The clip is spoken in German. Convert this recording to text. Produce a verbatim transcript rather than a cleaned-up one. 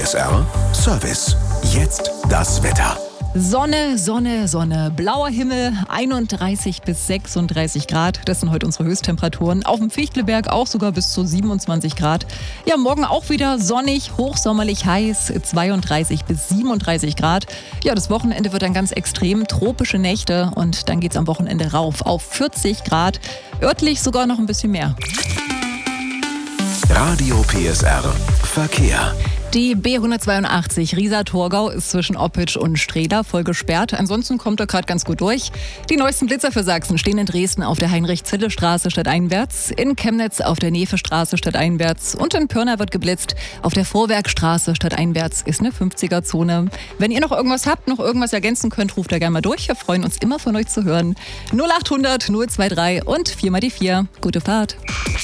S R Service. Jetzt das Wetter. Sonne, Sonne, Sonne, blauer Himmel, einunddreißig bis sechsunddreißig Grad. Das sind heute unsere Höchsttemperaturen. Auf dem Fichtelberg auch sogar bis zu siebenundzwanzig Grad. Ja, morgen auch wieder sonnig, hochsommerlich heiß, zweiunddreißig bis siebenunddreißig Grad. Ja, das Wochenende wird dann ganz extrem, tropische Nächte und dann geht's am Wochenende rauf auf vierzig Grad. Örtlich sogar noch ein bisschen mehr. Radio P S R Verkehr. Die B hundertzweiundachtzig Riesa-Thurgau ist zwischen Oppitsch und Strehla voll gesperrt. Ansonsten kommt er gerade ganz gut durch. Die neuesten Blitzer für Sachsen stehen in Dresden auf der Heinrich-Zille-Straße stadteinwärts, in Chemnitz auf der Nefe-Straße stadteinwärts und in Pirna wird geblitzt. Auf der Vorwerkstraße stadteinwärts ist eine fünfziger-Zone. Wenn ihr noch irgendwas habt, noch irgendwas ergänzen könnt, ruft da gerne mal durch. Wir freuen uns immer von euch zu hören. null achthundert null zwei drei und vier mal die vier. Gute Fahrt.